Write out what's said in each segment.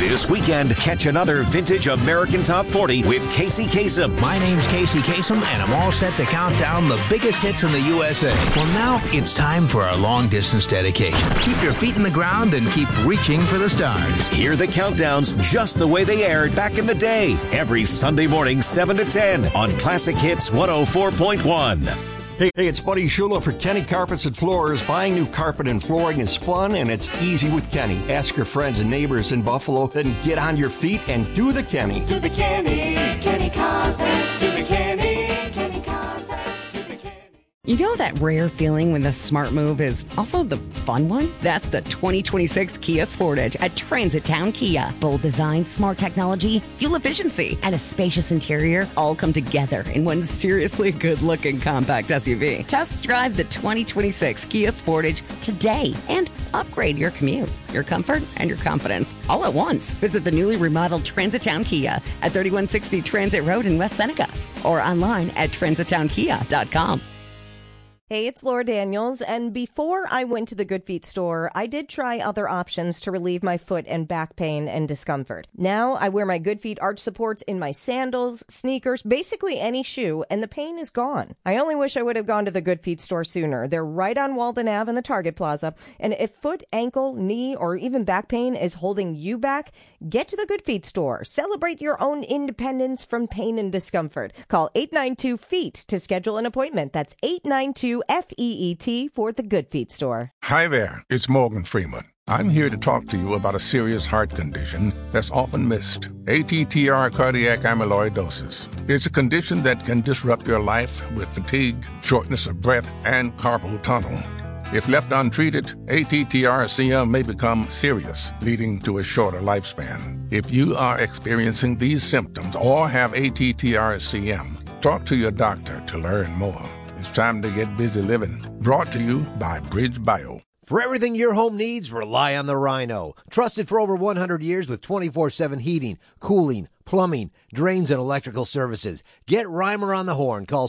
This weekend, catch another vintage American Top 40 with Casey Kasem. My name's Casey Kasem, and I'm all set to count down the biggest hits in the USA. Well, now it's time for our long-distance dedication. Keep your feet in the ground and keep reaching for the stars. Hear the countdowns just the way they aired back in the day. Every Sunday morning, 7 to 10 on Classic Hits 104.1. Hey, it's Buddy Shula for Kenny Carpets and Floors. Buying new carpet and flooring is fun, and it's easy with Kenny. Ask your friends and neighbors in Buffalo, then get on your feet and do the Kenny. Do the Kenny, Kenny Carpets, do the Kenny, Kenny Carpets, do the Kenny. You know that rare feeling when the smart move is also the fun one? That's the 2026 Kia Sportage at Transit Town Kia. Bold design, smart technology, fuel efficiency, and a spacious interior all come together in one seriously good-looking compact SUV. Test drive the 2026 Kia Sportage today and upgrade your commute, your comfort, and your confidence all at once. Visit the newly remodeled Transit Town Kia at 3160 Transit Road in West Seneca or online at transittownkia.com. Hey, it's Laura Daniels, and before I went to the Good Feet store, I did try other options to relieve my foot and back pain and discomfort. Now I wear my Good Feet arch supports in my sandals, sneakers, basically any shoe, and the pain is gone. I only wish I would have gone to the Good Feet store sooner. They're right on Walden Ave in the Target Plaza, and if foot, ankle, knee, or even back pain is holding you back, get to the Good Feet store. Celebrate your own independence from pain and discomfort. Call 892-FEET to schedule an appointment. That's 892-FEET for the Good Feet store. Hi there, it's Morgan Freeman. I'm here to talk to you about a serious heart condition that's often missed. ATTR cardiac amyloidosis. It's a condition that can disrupt your life with fatigue, shortness of breath, and carpal tunnel. If left untreated, ATTR-CM may become serious, leading to a shorter lifespan. If you are experiencing these symptoms or have ATTR-CM, talk to your doctor to learn more. It's time to get busy living. Brought to you by Bridge Bio. For everything your home needs, rely on the Rhino. Trusted for over 100 years with 24/7 heating, cooling, plumbing, drains, and electrical services. Get Reimer on the horn. Call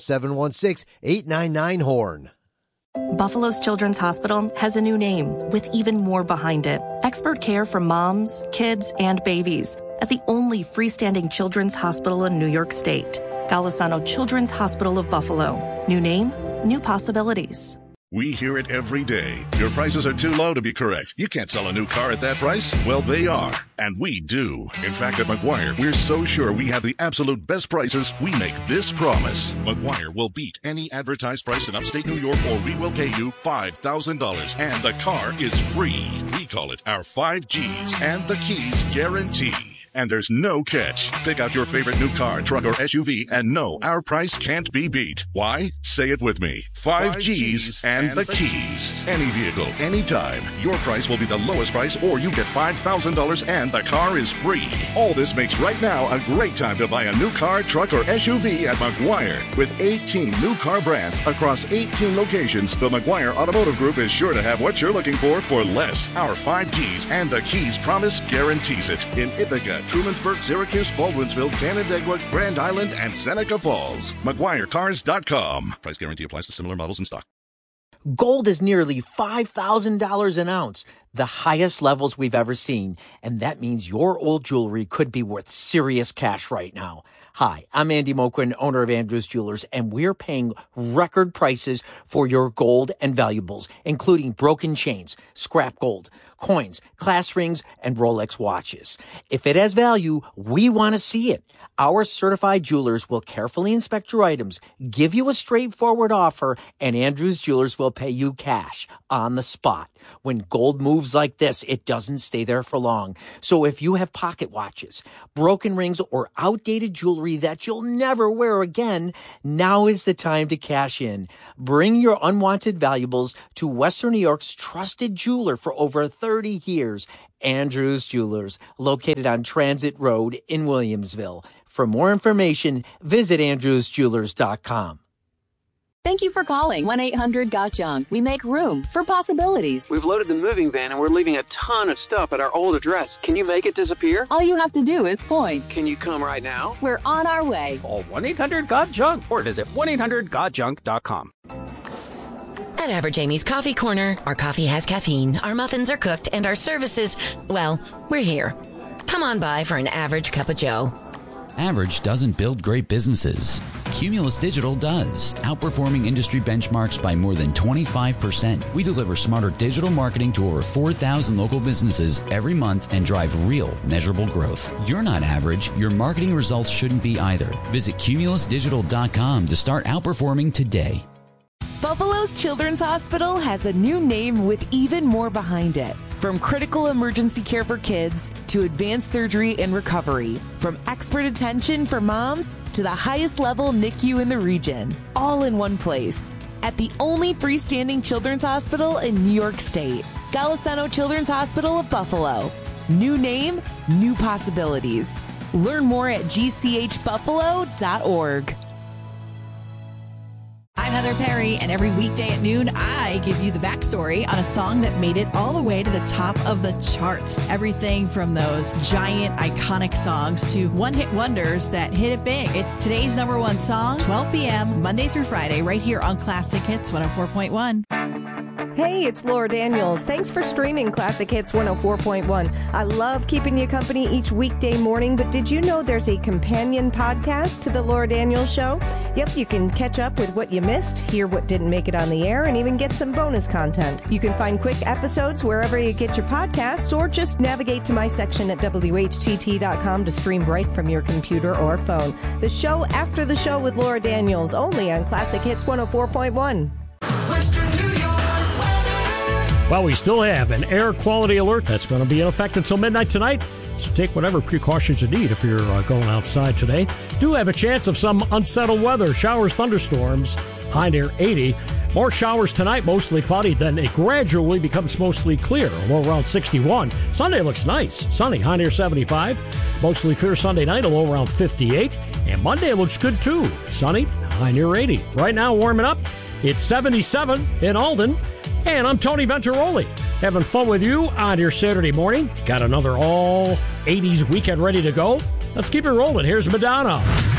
716-899-HORN. Buffalo's Children's Hospital has a new name with even more behind it. Expert care for moms, kids, and babies at the only freestanding children's hospital in New York State. Golisano Children's Hospital of Buffalo. New name, new possibilities. We hear it every day. Your prices are too low to be correct. You can't sell a new car at that price. Well, they are. And we do. In fact, at McGuire, we're so sure we have the absolute best prices, we make this promise. McGuire will beat any advertised price in upstate New York, or we will pay you $5,000. And the car is free. We call it our 5 Gs and the keys guarantee. And there's no catch. Pick out your favorite new car, truck, or SUV, and know our price can't be beat. Why? Say it with me. 5 Gs and the keys. Any vehicle, anytime. Your price will be the lowest price, or you get $5,000 and the car is free. All this makes right now a great time to buy a new car, truck, or SUV at McGuire. With 18 new car brands across 18 locations, the McGuire Automotive Group is sure to have what you're looking for less. Our 5 Gs and the keys promise guarantees it. In Ithaca, Trumansburg, Syracuse, Baldwinsville, Canandaigua, Grand Island, and Seneca Falls. McGuireCars.com. Price guarantee applies to similar models in stock. Gold is nearly $5,000 an ounce, the highest levels we've ever seen. And that means your old jewelry could be worth serious cash right now. Hi, I'm Andy Moquin, owner of Andrews Jewelers, and we're paying record prices for your gold and valuables, including broken chains, scrap gold, coins, class rings, and Rolex watches. If it has value, we want to see it. Our certified jewelers will carefully inspect your items, give you a straightforward offer, and Andrews Jewelers will pay you cash on the spot. When gold moves like this, it doesn't stay there for long. So if you have pocket watches, broken rings, or outdated jewelry that you'll never wear again, now is the time to cash in. Bring your unwanted valuables to Western New York's trusted jeweler for over 30 years, Andrews Jewelers, located on Transit Road in Williamsville. For more information, visit andrewsjewelers.com. Thank you for calling 1-800-GOT-JUNK. We make room for possibilities. We've loaded the moving van and we're leaving a ton of stuff at our old address. Can you make it disappear? All you have to do is point. Can you come right now? We're on our way. Call 1-800-GOT-JUNK or visit 1-800-GOT-JUNK.com. At Average Amy's Coffee Corner, our coffee has caffeine, our muffins are cooked, and our services, well, we're here. Come on by for an average cup of joe. Average doesn't build great businesses. Cumulus Digital does, outperforming industry benchmarks by more than 25%. We deliver smarter digital marketing to over 4,000 local businesses every month and drive real, measurable growth. You're not average. Your marketing results shouldn't be either. Visit cumulusdigital.com to start outperforming today. Buffalo's Children's Hospital has a new name with even more behind it. From critical emergency care for kids to advanced surgery and recovery, from expert attention for moms to the highest level NICU in the region, all in one place. At the only freestanding children's hospital in New York State, Golisano Children's Hospital of Buffalo. New name, new possibilities. Learn more at gchbuffalo.org. I'm Heather Perry, and every weekday at noon, I give you the backstory on a song that made it all the way to the top of the charts. Everything from those giant, iconic songs to one-hit wonders that hit it big. It's today's number one song, 12 p.m., Monday through Friday, right here on Classic Hits 104.1. Hey, it's Laura Daniels. Thanks for streaming Classic Hits 104.1. I love keeping you company each weekday morning, but did you know there's a companion podcast to the Laura Daniels Show? Yep, you can catch up with what you missed, hear what didn't make it on the air, and even get some bonus content. You can find quick episodes wherever you get your podcasts, or just navigate to my section at WHTT.com to stream right from your computer or phone. The show after the show with Laura Daniels, only on Classic Hits 104.1. Western New York. Well, we still have an air quality alert that's going to be in effect until midnight tonight. So take whatever precautions you need if you're going outside today. Do have a chance of some unsettled weather, showers, thunderstorms, high near 80. More showers tonight, mostly cloudy, then it gradually becomes mostly clear, a low around 61. Sunday looks nice, sunny, high near 75. Mostly clear Sunday night, a low around 58. And Monday looks good too, sunny, high near 80. Right now, warming up, it's 77 in Alden. And I'm Tony Venturoli, having fun with you on your Saturday morning. Got another all 80s weekend ready to go. Let's keep it rolling. Here's Madonna.